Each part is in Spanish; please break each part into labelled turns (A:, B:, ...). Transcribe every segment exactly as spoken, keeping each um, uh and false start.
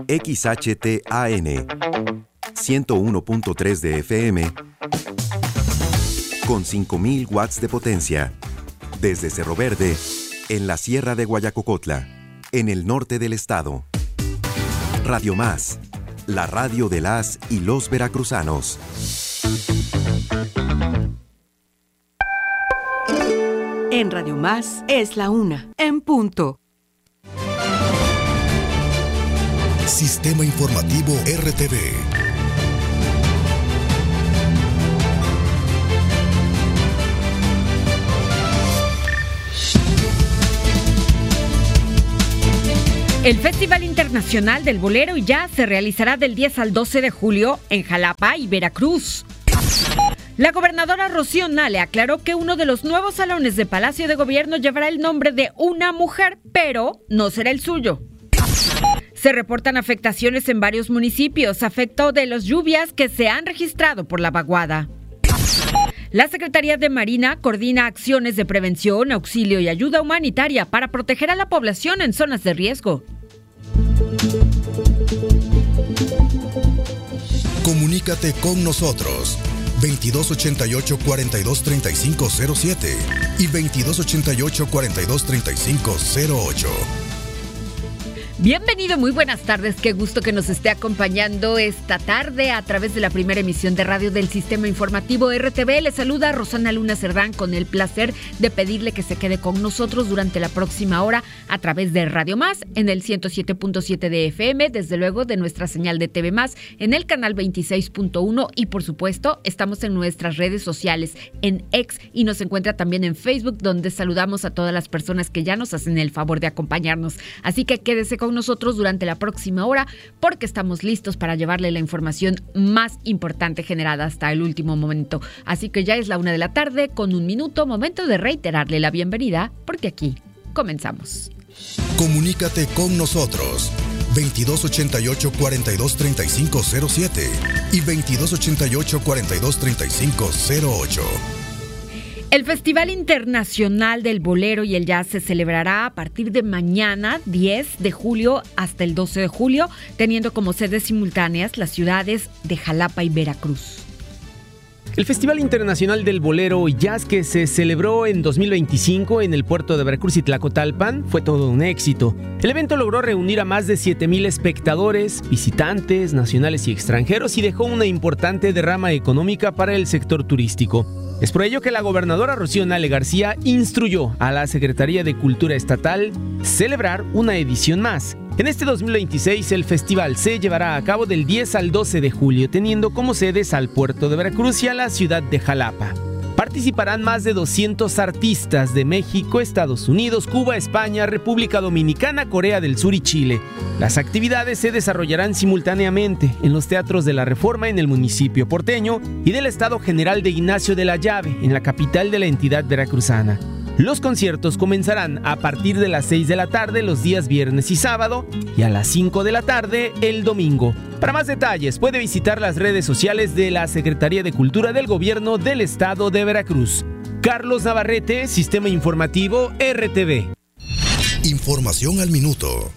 A: X H T A N ciento uno punto tres de F M con cinco mil watts de potencia. Desde Cerro Verde, en la Sierra de Guayacocotla, en el norte del estado. Radio Más, la radio de las y los veracruzanos.
B: En Radio Más es la una, en punto.
C: Sistema Informativo R T V.
D: El Festival Internacional del Bolero y Jazz se realizará del diez al doce de julio en Jalapa y Veracruz. La gobernadora Rocío Nale aclaró que uno de los nuevos salones de Palacio de Gobierno llevará el nombre de una mujer, pero no será el suyo. Se reportan afectaciones en varios municipios, afecto de las lluvias que se han registrado por la vaguada. La Secretaría de Marina coordina acciones de prevención, auxilio y ayuda humanitaria para proteger a la población en zonas de riesgo.
C: Comunícate con nosotros veintidós ochenta y ocho, cuarenta y dos, treinta y cinco cero siete y veintidós ochenta y ocho, cuarenta y dos, treinta y cinco cero ocho.
D: Bienvenido, muy buenas tardes, qué gusto que nos esté acompañando esta tarde a través de la primera emisión de radio del Sistema Informativo R T V. Le saluda Rosana Luna Cerdán con el placer de pedirle que se quede con nosotros durante la próxima hora a través de Radio Más en el ciento siete punto siete de F M, desde luego de nuestra señal de T V Más en el canal veintiséis punto uno y por supuesto estamos en nuestras redes sociales en X y nos encuentra también en Facebook, donde saludamos a todas las personas que ya nos hacen el favor de acompañarnos. Así que quédese con nosotros durante la próxima hora porque estamos listos para llevarle la información más importante generada hasta el último momento. Así que ya es la una de la tarde con un minuto, momento de reiterarle la bienvenida porque aquí comenzamos.
C: Comunícate con nosotros veintidós ochenta y ocho, cuarenta y dos, treinta y cinco cero siete y veintidós ochenta y ocho, cuarenta y dos, treinta y cinco cero ocho.
D: El Festival Internacional del Bolero y el Jazz se celebrará a partir de mañana, diez de julio, hasta el doce de julio, teniendo como sedes simultáneas las ciudades de Jalapa y Veracruz.
E: El Festival Internacional del Bolero y Jazz, que se celebró en dos mil veinticinco en el puerto de Veracruz y Tlacotalpan, fue todo un éxito. El evento logró reunir a más de siete mil espectadores, visitantes, nacionales y extranjeros y dejó una importante derrama económica para el sector turístico. Es por ello que la gobernadora Rocío Nale García instruyó a la Secretaría de Cultura Estatal celebrar una edición más. En este dos mil veintiséis el festival se llevará a cabo del diez al doce de julio, teniendo como sedes al puerto de Veracruz y a la ciudad de Jalapa. Participarán más de doscientos artistas de México, Estados Unidos, Cuba, España, República Dominicana, Corea del Sur y Chile. Las actividades se desarrollarán simultáneamente en los teatros de la Reforma en el municipio porteño y del Estado General de Ignacio de la Llave en la capital de la entidad veracruzana. Los conciertos comenzarán a partir de las seis de la tarde los días viernes y sábado y a las cinco de la tarde el domingo. Para más detalles puede visitar las redes sociales de la Secretaría de Cultura del Gobierno del Estado de Veracruz. Carlos Navarrete, Sistema Informativo R T V.
C: Información al minuto.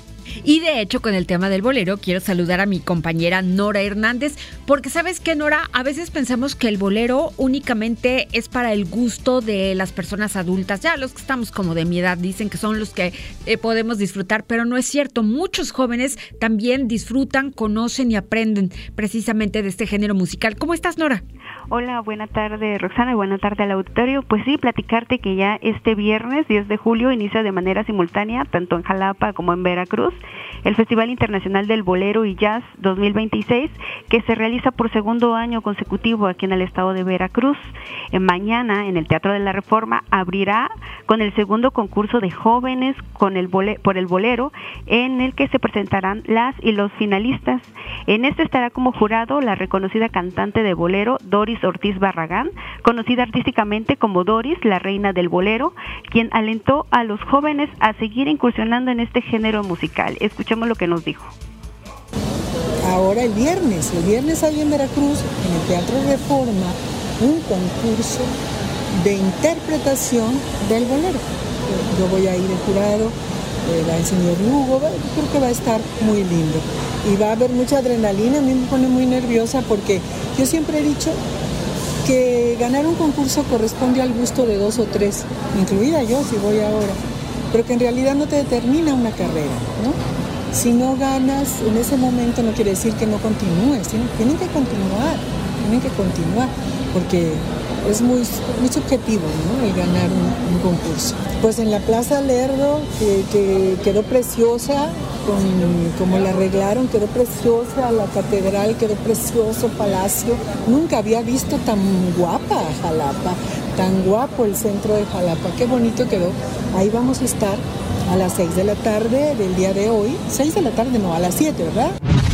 D: Y de hecho, con el tema del bolero, quiero saludar a mi compañera Nora Hernández, porque ¿sabes qué, Nora? A veces pensamos que el bolero únicamente es para el gusto de las personas adultas. Ya los que estamos como de mi edad dicen que son los que eh, podemos disfrutar, pero no es cierto. Muchos jóvenes también disfrutan, conocen y aprenden precisamente de este género musical. ¿Cómo estás, Nora?
F: Hola, buena tarde, Roxana, y buena tarde al auditorio. Pues sí, platicarte que ya este viernes, diez de julio, inicia de manera simultánea, tanto en Jalapa como en Veracruz, el Festival Internacional del Bolero y Jazz dos mil veintiséis, que se realiza por segundo año consecutivo aquí en el estado de Veracruz. Eh, mañana, en el Teatro de la Reforma, abrirá con el segundo concurso de jóvenes con el bole- por el bolero, en el que se presentarán las y los finalistas. En este estará como jurado la reconocida cantante de bolero, Doris Ortiz Barragán, conocida artísticamente como Doris, la reina del bolero, quien alentó a los jóvenes a seguir incursionando en este género musical. Escuchemos lo que nos dijo.
G: Ahora el viernes, el viernes hay en Veracruz, en el Teatro Reforma, un concurso de interpretación del bolero. Yo voy a ir de jurado eh, va el señor Lugo, va, creo que va a estar muy lindo. Y va a haber mucha adrenalina, a mí me pone muy nerviosa porque yo siempre he dicho que ganar un concurso corresponde al gusto de dos o tres, incluida yo si voy ahora, pero que en realidad no te determina una carrera, ¿no? Si no ganas en ese momento no quiere decir que no continúes, tienen, tienen que continuar, tienen que continuar, porque es muy, muy subjetivo, ¿no?, el ganar un, un concurso. Pues en la Plaza Lerdo, que, que quedó preciosa, con, como la arreglaron, quedó preciosa, la catedral quedó precioso, Palacio. Nunca había visto tan guapa Jalapa, tan guapo el centro de Jalapa, qué bonito quedó. Ahí vamos a estar a las seis de la tarde del día de hoy, seis de la tarde no, a las siete, ¿verdad?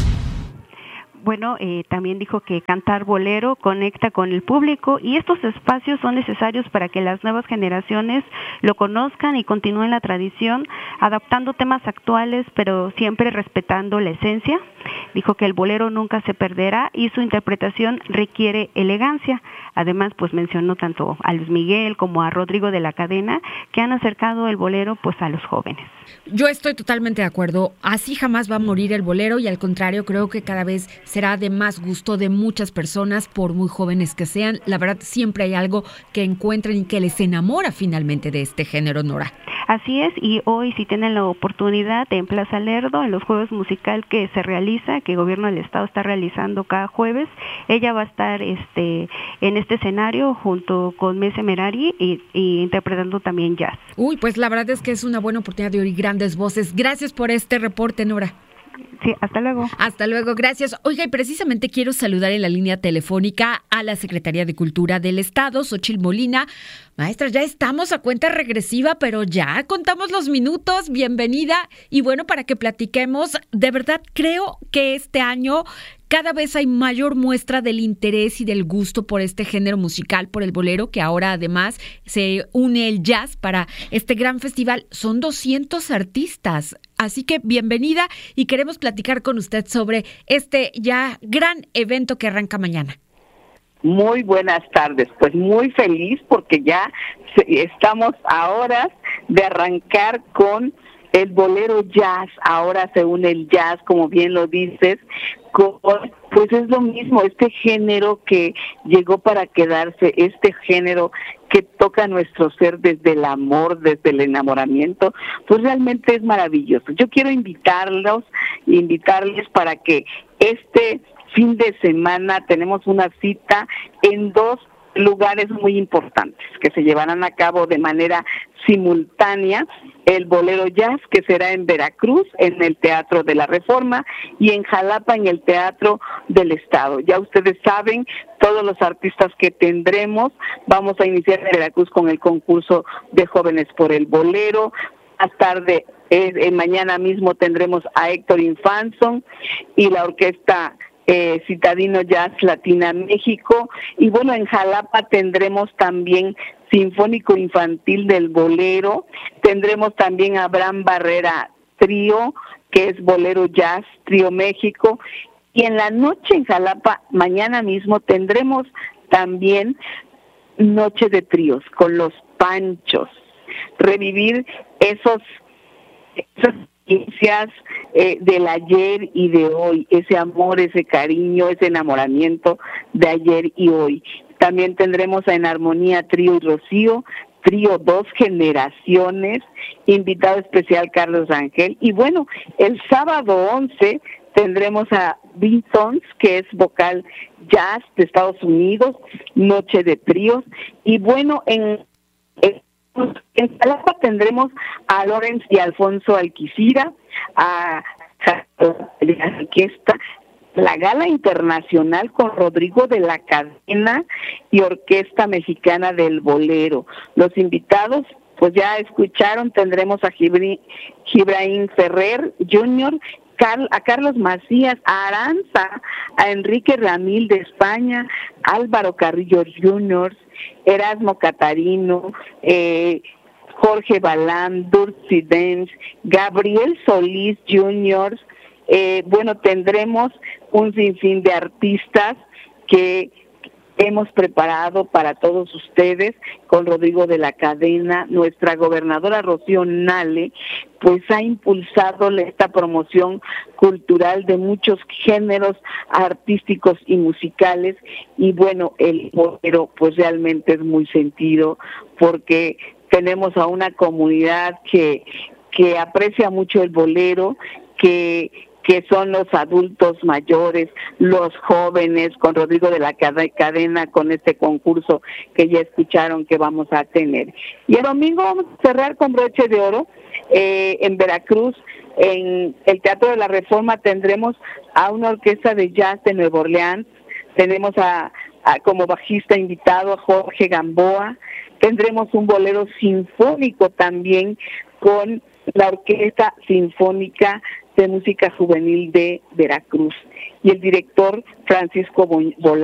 F: Bueno, eh, también dijo que cantar bolero conecta con el público y estos espacios son necesarios para que las nuevas generaciones lo conozcan y continúen la tradición, adaptando temas actuales, pero siempre respetando la esencia. Dijo que el bolero nunca se perderá y su interpretación requiere elegancia. Además, pues mencionó tanto a Luis Miguel como a Rodrigo de la Cadena, que han acercado el bolero pues a los jóvenes.
D: Yo estoy totalmente de acuerdo. Así jamás va a morir el bolero y al contrario, creo que cada vez será de más gusto de muchas personas, por muy jóvenes que sean. La verdad, siempre hay algo que encuentren y que les enamora finalmente de este género, Nora.
F: Así es, y hoy si tienen la oportunidad en Plaza Lerdo, en los juegos musical que se realiza, que el gobierno del estado está realizando cada jueves, ella va a estar este en este escenario junto con Mese Merari y, y interpretando también jazz.
D: Uy, pues la verdad es que es una buena oportunidad de oír grandes voces. Gracias por este reporte, Nora.
F: Sí, hasta luego.
D: Hasta luego, gracias. Oiga, y precisamente quiero saludar en la línea telefónica a la Secretaría de Cultura del Estado, Xóchitl Molina. Maestra, ya estamos a cuenta regresiva, pero ya contamos los minutos. Bienvenida. Y bueno, para que platiquemos, de verdad creo que este año cada vez hay mayor muestra del interés y del gusto por este género musical, por el bolero, que ahora además se une el jazz para este gran festival. Son doscientos artistas, así que bienvenida y queremos platicar con usted sobre este ya gran evento que arranca mañana.
H: Muy buenas tardes, pues muy feliz porque ya estamos a horas de arrancar con el bolero jazz. Ahora se une el jazz, como bien lo dices, con, pues es lo mismo, este género que llegó para quedarse, este género que toca nuestro ser desde el amor, desde el enamoramiento, pues realmente es maravilloso. Yo quiero invitarlos, invitarles para que este fin de semana tenemos una cita en dos lugares muy importantes que se llevarán a cabo de manera simultánea: el Bolero Jazz, que será en Veracruz, en el Teatro de la Reforma, y en Jalapa, en el Teatro del Estado. Ya ustedes saben todos los artistas que tendremos. Vamos a iniciar en Veracruz con el concurso de Jóvenes por el Bolero. Más tarde, eh, eh, mañana mismo tendremos a Héctor Infanzón y la orquesta Eh, Citadino Jazz Latina México, y bueno, en Jalapa tendremos también Sinfónico Infantil del Bolero, tendremos también a Abraham Barrera Trío, que es Bolero Jazz Trío México, y en la noche en Jalapa, mañana mismo, tendremos también Noche de Tríos con los Panchos, revivir esos, esos Eh, del ayer y de hoy, ese amor, ese cariño, ese enamoramiento de ayer y hoy. También tendremos a En Armonía Trío y Rocío, Trío Dos Generaciones, invitado especial Carlos Rangel, y bueno, el sábado once tendremos a Vincent, que es vocal jazz de Estados Unidos, Noche de Tríos, y bueno, en, en En Jalapa tendremos a Lorenz y Alfonso Alquicira, a la orquesta, la Gala Internacional con Rodrigo de la Cadena y Orquesta Mexicana del Bolero. Los invitados, pues ya escucharon, tendremos a Gibraín Ferrer junior, Carl, a Carlos Macías, a Aranza, a Enrique Ramil de España, Álvaro Carrillo junior, Erasmo Catarino, eh, Jorge Balán, Dursi Denz, Gabriel Solís junior Eh, bueno, tendremos un sinfín de artistas que hemos preparado para todos ustedes con Rodrigo de la Cadena. Nuestra gobernadora Rocío Nale pues ha impulsado esta promoción cultural de muchos géneros artísticos y musicales, y bueno, el bolero pues realmente es muy sentido porque tenemos a una comunidad que que aprecia mucho el bolero, que que son los adultos mayores, los jóvenes, con Rodrigo de la Cadena, con este concurso que ya escucharon que vamos a tener. Y el domingo vamos a cerrar con broche de oro eh, en Veracruz. En el Teatro de la Reforma tendremos a una orquesta de jazz de Nueva Orleans, tenemos a, a como bajista invitado a Jorge Gamboa, tendremos un bolero sinfónico también con la Orquesta Sinfónica de Música Juvenil de Veracruz y el director Francisco Bolán.